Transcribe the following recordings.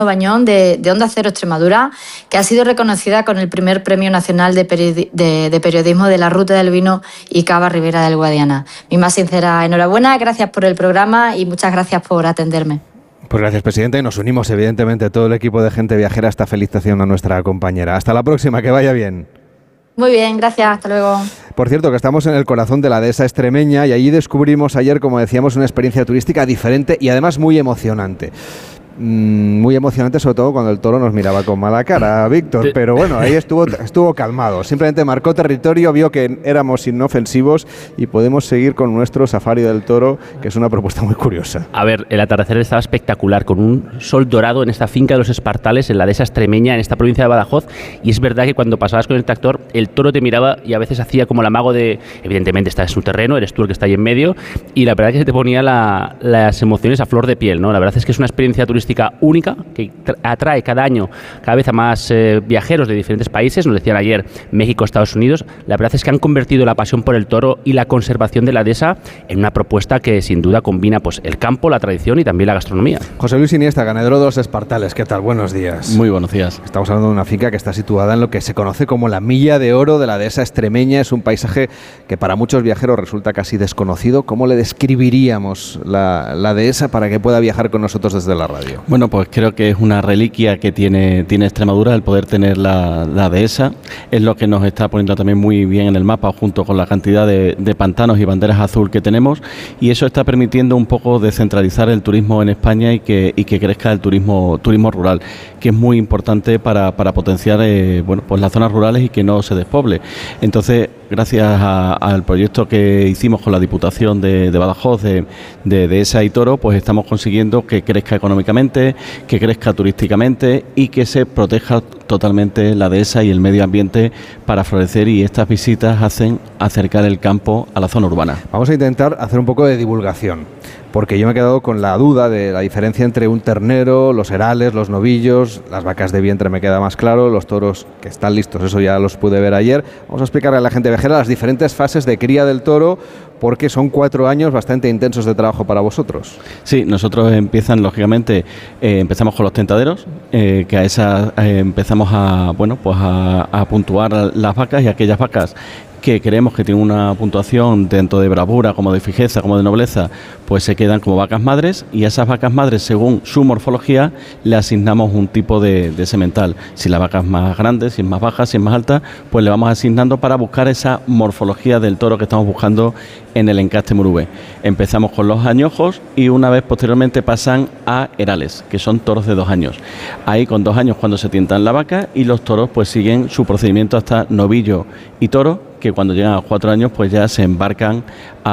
Bañón de Onda Cero Extremadura, que ha sido reconocida con el primer Premio Nacional de Periodismo de la Ruta del Vino y Cava Ribera del Guadiana. Mi más sincera enhorabuena, gracias por el programa y muchas gracias por atenderme. Pues gracias, presidente, y nos unimos evidentemente todo el equipo de Gente Viajera a esta felicitación a nuestra compañera. Hasta la próxima, que vaya bien. Muy bien, gracias, hasta luego. Por cierto, que estamos en el corazón de la dehesa extremeña y allí descubrimos ayer, como decíamos, una experiencia turística diferente y además muy emocionante. Muy emocionante, sobre todo cuando el toro nos miraba con mala cara, Víctor, pero bueno, ahí estuvo calmado, simplemente marcó territorio, vio que éramos inofensivos y podemos seguir con nuestro safari del toro, que es una propuesta muy curiosa. A ver, el atardecer estaba espectacular, con un sol dorado en esta finca de los Espartales, en la dehesa extremeña, en esta provincia de Badajoz, y es verdad que cuando pasabas con el tractor, el toro te miraba y a veces hacía como el amago de, evidentemente estás en su terreno, eres tú el que está ahí en medio, y la verdad es que se te ponía las emociones a flor de piel, ¿no? La verdad es que es una experiencia turística única que atrae cada año cada vez a más viajeros de diferentes países. Nos decían ayer México, Estados Unidos. La verdad es que han convertido la pasión por el toro y la conservación de la dehesa en una propuesta que sin duda combina pues el campo, la tradición y también la gastronomía. José Luis Iniesta, ganadero de los Espartales, ¿qué tal? Buenos días. Muy buenos días. Estamos hablando de una finca que está situada en lo que se conoce como la Milla de Oro de la dehesa extremeña. Es un paisaje que para muchos viajeros resulta casi desconocido. ¿Cómo le describiríamos la dehesa para que pueda viajar con nosotros desde la radio? Bueno, pues creo que es una reliquia que tiene Extremadura, el poder tener la dehesa. Es lo que nos está poniendo también muy bien en el mapa, junto con la cantidad de pantanos y banderas azul que tenemos, y eso está permitiendo un poco descentralizar el turismo en España y que crezca el turismo rural, que es muy importante para potenciar pues las zonas rurales y que no se despoble. Entonces, gracias al proyecto que hicimos con la Diputación de Badajoz de dehesa y toro, pues estamos consiguiendo que crezca económicamente, que crezca turísticamente y que se proteja totalmente la dehesa y el medio ambiente para florecer, y estas visitas hacen acercar el campo a la zona urbana. Vamos a intentar hacer un poco de divulgación, porque yo me he quedado con la duda de la diferencia entre un ternero, los herales, los novillos, las vacas de vientre me queda más claro, los toros que están listos, eso ya los pude ver ayer. Vamos a explicarle a la gente viajera las diferentes fases de cría del toro, porque son 4 años bastante intensos de trabajo para vosotros. Sí, nosotros empezamos con los tentaderos, que a esas empezamos a puntuar las vacas, y aquellas vacas que creemos que tienen una puntuación tanto de bravura como de fijeza como de nobleza, pues se quedan como vacas madres, y a esas vacas madres, según su morfología, le asignamos un tipo de semental. Si la vaca es más grande, si es más baja, si es más alta, pues le vamos asignando para buscar esa morfología del toro que estamos buscando en el encaste Murube. Empezamos con los añojos y una vez posteriormente pasan a herales, que son toros de 2 años. Ahí con 2 años cuando se tientan la vaca, y los toros pues siguen su procedimiento hasta novillo y toro, que cuando llegan a 4 años pues ya se embarcan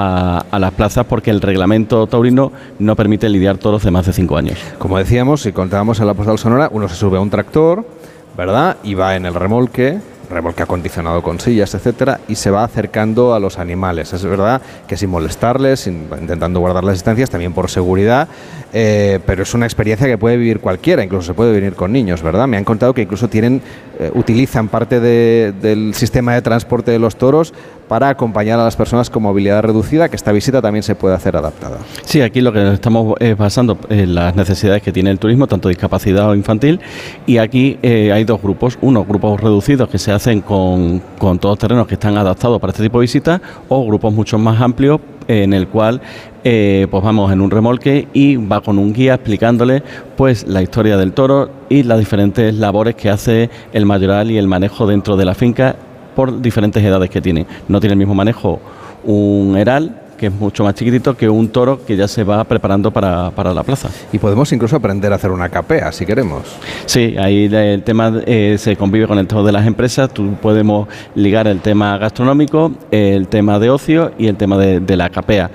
a las plazas, porque el reglamento taurino no permite lidiar toros de más de 5 años. Como decíamos, si contábamos en la postal sonora, uno se sube a un tractor, ¿verdad? Y va en el remolque acondicionado con sillas, etcétera, y se va acercando a los animales. Es verdad que sin molestarles, intentando guardar las distancias, también por seguridad, pero es una experiencia que puede vivir cualquiera, incluso se puede venir con niños, ¿verdad? Me han contado que incluso utilizan parte del sistema de transporte de los toros para acompañar a las personas con movilidad reducida, que esta visita también se puede hacer adaptada. Sí, aquí lo que nos estamos basando en las necesidades que tiene el turismo, tanto discapacidad o infantil, y aquí hay 2 grupos, grupos reducidos que se hacen con todos terrenos que están adaptados para este tipo de visitas, o grupos mucho más amplios en el cual pues vamos en un remolque y va con un guía explicándole pues la historia del toro y las diferentes labores que hace el mayoral y el manejo dentro de la finca por diferentes edades que tiene. No tiene el mismo manejo un heral, que es mucho más chiquitito, que un toro que ya se va preparando para la plaza. Y podemos incluso aprender a hacer una capea, si queremos. Sí, ahí el tema se convive con el tema de las empresas. Podemos ligar el tema gastronómico, el tema de ocio y el tema de la capea.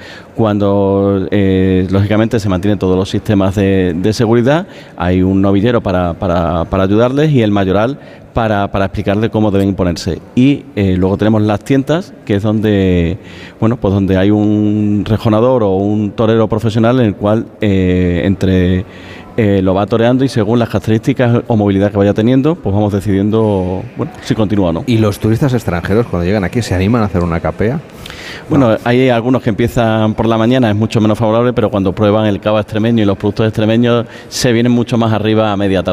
Cuando lógicamente se mantienen todos los sistemas de seguridad, hay un novillero para ayudarles, y el mayoral para explicarle cómo deben ponerse. Y luego tenemos las tientas, que es donde hay un rejonador o un torero profesional en el cual entre lo va toreando y según las características o movilidad que vaya teniendo, pues vamos decidiendo, bueno, si continúa o no. ¿Y los turistas extranjeros cuando llegan aquí se animan a hacer una capea? Bueno, hay algunos que empiezan por la mañana, es mucho menos favorable, pero cuando prueban el cava extremeño y los productos extremeños se vienen mucho más arriba a media tarde.